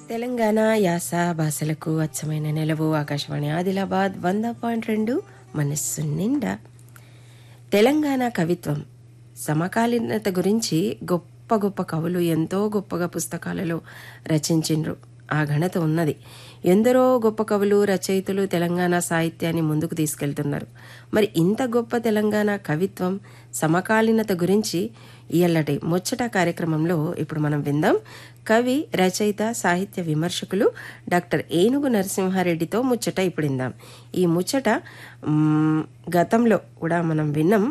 తెలంగాణ యాస భాషలకు అచ్చమైన నిలవు ఆకాశవాణి ఆదిలాబాద్ 100.2 మనస్సు నిండా. తెలంగాణ కవిత్వం సమకాలీనత గురించి గొప్ప గొప్ప కవులు ఎంతో గొప్పగా పుస్తకాలలో రచించిండ్రు. ఆ ఘనత ఉన్నది. ఎందరో గొప్ప కవులు రచయితలు తెలంగాణ సాహిత్యాన్ని ముందుకు తీసుకెళ్తున్నారు. మరి ఇంత గొప్ప తెలంగాణ కవిత్వం సమకాలీనత గురించి ఇయ్యల్లటి ముచ్చట కార్యక్రమంలో ఇప్పుడు మనం విందాం. కవి, రచయిత, సాహిత్య విమర్శకులు డాక్టర్ ఏనుగు నరసింహారెడ్డితో ముచ్చట ఇప్పుడు విందాం. ఈ ముచ్చట గతంలో కూడా మనం విన్నాం.